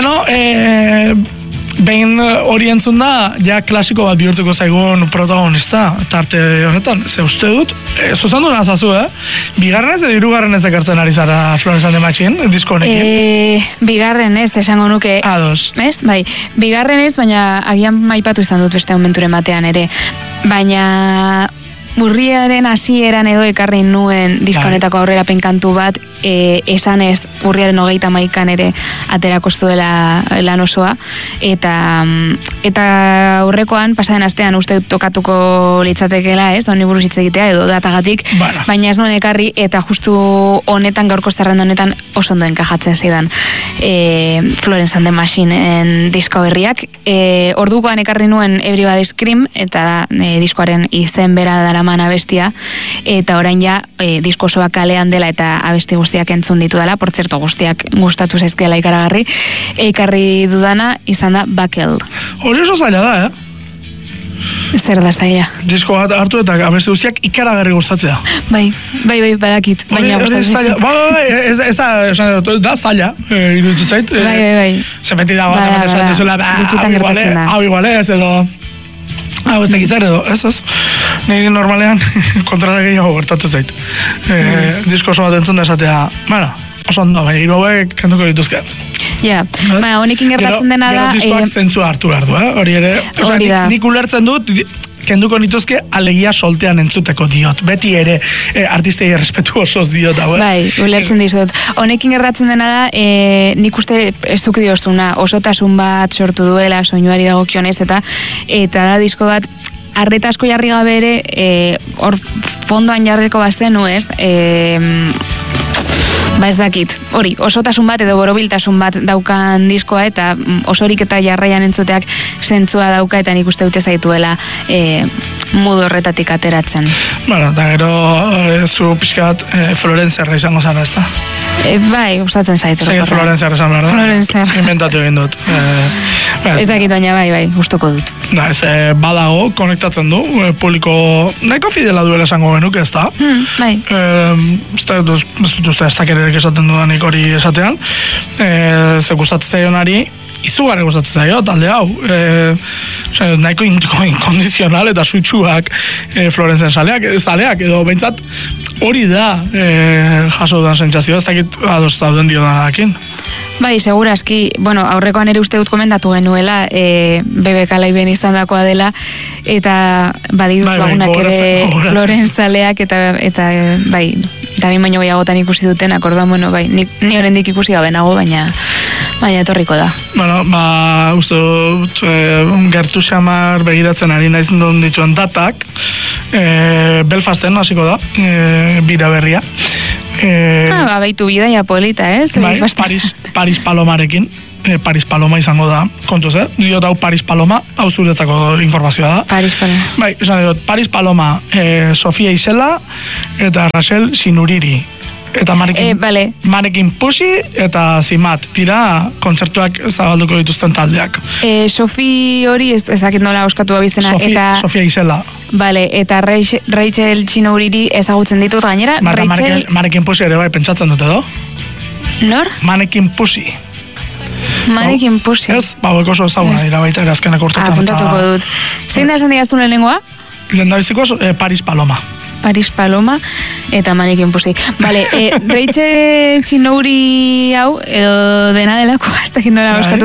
Bueno, behin hori entzun da, ja klasiko bat bihurtzeko zaigun protagonista, tarte honetan, ze uste dut, zuzan duen azazu, bigarrenez edo hirugarrenez ekartzen ari zara Florence and the Machine, disko honekin? Bigarrenez, esango nuke. Ados. Ez, bai, bigarrenez, baina agian maipatu izan dut beste momenturen batean ere. Baina urriaren hasieran edo ekarri nuen diskonetako aurrerapen kantu bat, esanez urriaren 31an ere aterako zuela lan osoa, eta aurrekoan pasaden astean uste tokatuko litzatekeela, ez, honi buruz hitz egitea edo datagatik, baina ez nuen ekarri, eta justu honetan, gaurko zerrenda honetan oso ondo enkajatzen zidan Florence and the Machineen disko berriak. Ordukoan ekarri nuen Everybody Scream, eta diskoaren izen bera daraman abestia, eta orain ja disko osoa kalean dela eta abesti guztiak entzun ditu dela, por zerto guztiak gustatu zaizkiela ikaragarri, ekarri dudana izan da Buckle. Hori oso zaila da, Zer da zaila? Disko bat hartu eta abesti guztiak ikaragarri gustatzea. Bai, badakit, baina gustatzen. Ez da zaila, iruditzen zait. Bai. Zemeti dago, esaten zuela, hau iguale, ez edo... Hau ez tekizar edo, ez. Niri normalean kontrara gehiago gertatzen zait. Disko oso bat entzun da esatea, bueno, oso ondo, baina hiru hauek kenduko dituzke. Ja, baina honekin gertatzen dena da... Gero diskoak zentzua hartu behar du, hori ere. Hori da. Nik ulertzen dut, kenduko nituzke alegia soltean entzuteko diot. Beti ere artistei errespetu osoz diot. Bai, ulertzen dizut. Honekin gertatzen dena da, nik uste ez duk dioztuna, osotasun bat sortu duela, soinuari dagokionez, eta da disko bat, arreta asko jarri gabe ere, hor fondoan jarriko bazenu, ez? Ba ez dakit, hori, osotasun bat edo borobiltasun bat daukan diskoa, eta osorik eta jarraian entzuteak zentzua dauka, eta nik uste dute zaituela modu horretatik ateratzen. Bueno, eta gero zu pixkat Florence erra izango zara, ez da? Bai, gustatzen zaitu. Zagit Florence erra izan behar da? Florence erra. Inventatu egin dut. Ez dakit, baina bai, gustuko dut. Badago, konektatzen du, publiko nahiko fidela duela esango genuke, ez da? Bai. Ez dut uste ez dakererek esaten dudanik hori esatean. Ze gustatzen zaionari, izugarri gustatzen zaio, talde hau. Nahiko inkondizional eta suitsuak Florenzen zaleak, edo behintzat hori da jaso dudan sentsazioa, ez dakit ados dauden dio danakin. Bai, segurazki, bueno, aurrekoan ere uste dut komendatu genuela, BBK Liveen izan dakoa dela, eta baditut lagunak ere Florence zaleak, eta bai, Damin baino gehiagotan ikusi dutenak, orduan, bueno, bai, ni oraindik ikusi gabe nago, baina etorriko da. Bueno, uste dut, gertu xamar begiratzen ari naiz duen dituen datak, Belfasten hasiko da, bira berria. Baitu bidaia polita, ez? Bai, Paris Palomarekin. Paris Paloma izango da, kontuz, diot hau Paris Paloma, hau zuretzako informazioa da. Paris Paloma. Bai, esan dut, Paris Paloma, Sofia Isela eta Rachel Sinuriri. Eta Manekin Pussy eta Zimat dira kontzertuak zabalduko dituzten taldeak. Sofi hori ez dakit nola oskatu abizena. Sofia Isela. Bale, eta Rachel Sinuriri ezagutzen ditut gainera. Manekin Pussy ere bai pentsatzen dut edo? Nor? Manekin Pussy. Manekin Pussy. Ez, baueko oso ezaguna dira baita ere azkenak urtetan. Apuntatuko dut. Zein da esan digaztun lehenengoa? Lehendabiziko Paris Paloma. Paris Paloma eta Manekin Pussy. Bale, Rachel Sinuri hau, edo dena delako, ez dakit nola oskatu,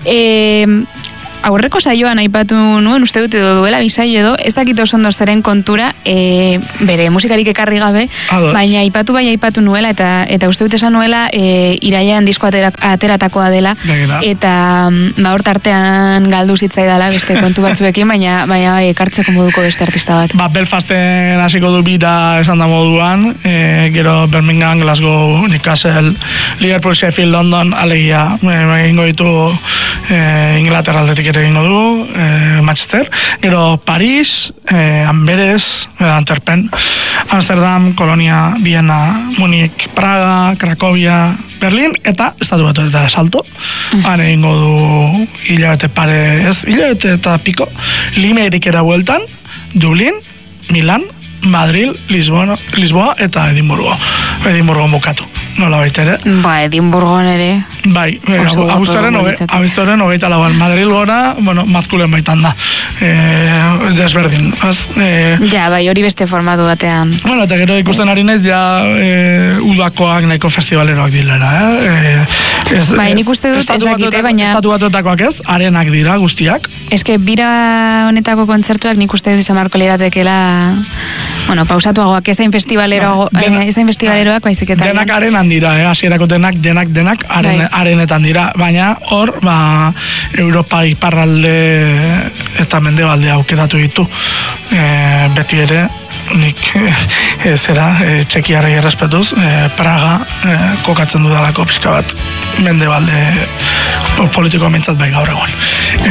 aurreko saioan aipatu nuen, uste dut edo duela bisaio edo, ez dakit oso ondo zeren kontura, bere musikarik ekarri gabe, baina aipatu nuela, eta uste dut esan nuela, irailean disko ateratakoa dela, eta hor tartean galdu zitzaidala beste kontu batzuekin, baina ekartzeko moduko beste artista bat. Belfasten hasiko du bira esan da moduan, gero Birmingham, Glasgow, Newcastle, Liverpool, Sheffield, London, alegia, egingo ditu Inglaterra aldetik ere egingo du, Manchester, gero Paris, Amberes, Antwerpen, Amsterdam, Kolonia, Viena, Munich, Praga, Cracovia, Berlin, eta Estatu Batuetara salto. Han egingo du hilabete eta piko, Limerikera bueltan, Dublin, Milan, Madrid, Lisboa eta Edimburgo bukatu. nola baita ere. Ba, Edimburgon ere. Bai, abuztuaren 24an, Madril gora, bueno, mazkulen baitan da, desberdin. Ja, bai, hori beste formatu batean. Bueno, eta gero ikusten ari naiz, ja, udakoak nahiko festivaleroak dilera, Bai, nik uste dut ez dakite, baina... Estatu batuetakoak ez, arenak dira guztiak. Eske, bira honetako kontzertuak nik uste dut izan marko liratekela, bueno, pausatuagoak, ezain festivaleroak, baizik eta... Denak arenan dira, hasierako denak arenetan dira, baina hor, Europa iparralde eta mendebalde aukeratu ditu, beti ere, nik txekiarrei errespetuz, Praga kokatzen dudalako pixka bat mendebalde politiko mintzat bai gaur egon.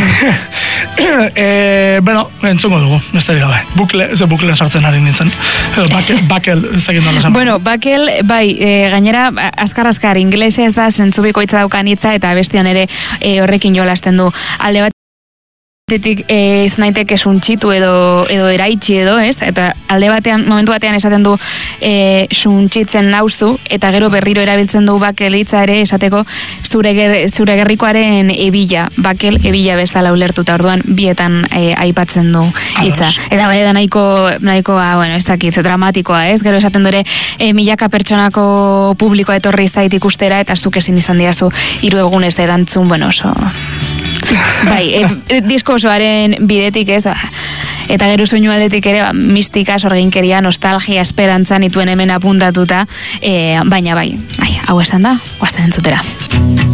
Bueno, entzungo dugu, besterik gabe. Bukleen sartzen ari nintzen. Bakel, ez dakit nola esan. Bueno, Bakel, bai, gainera, azkar, inglese ez da zentzubikoitza daukan hitza, eta bestian ere horrekin jolasten du. Alde bat, ez naiteke suntxitu edo eraitsi edo, ez? Eta alde batean, momentu batean esaten du suntxitzen nauzu, eta gero berriro erabiltzen du Bakel hitza ere esateko zure gerrikoaren ebila, Bakel ebila bezala ulertuta, orduan bietan aipatzen du hitza. Eta bai da nahiko, bueno, ez dakit, dramatikoa, ez? Gero esaten du ere milaka pertsonako publikoa etorri zait ikustera, eta aztuk ezin izan diazu 3 egunez erantzun, bueno, oso... Bai, disko osoaren bidetik ez, eta gero soinu aldetik ere, mistika, sorginkeria, nostalgia, esperantza nituen hemen apuntatuta, baina bai, hau esan da, guazten entzutera.